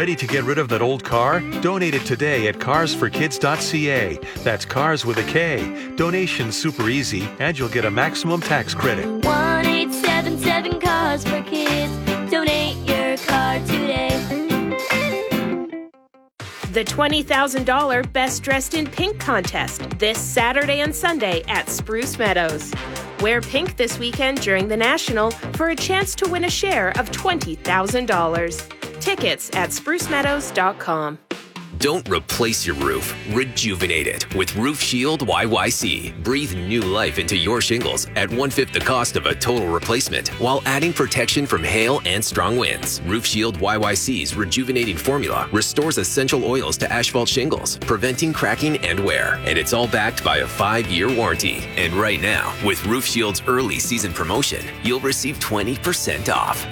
Ready to get rid of that old car? Donate it today at carsforkids.ca. That's cars with a K. Donation's super easy, and you'll get a maximum tax credit. 1-877-CARS-FOR-KIDS. Donate your car today. The $20,000 Best Dressed in Pink contest this Saturday and Sunday at Spruce Meadows. Wear pink this weekend during the National for a chance to win a share of $20,000. Tickets at sprucemeadows.com. Don't replace your roof. Rejuvenate it with Roof Shield YYC. Breathe new life into your shingles at 1/5 the cost of a total replacement while adding protection from hail and strong winds. Roof Shield YYC's rejuvenating formula restores essential oils to asphalt shingles, preventing cracking and wear. And it's all backed by a 5-year warranty. And right now, with Roof Shield's early season promotion, you'll receive 20% off.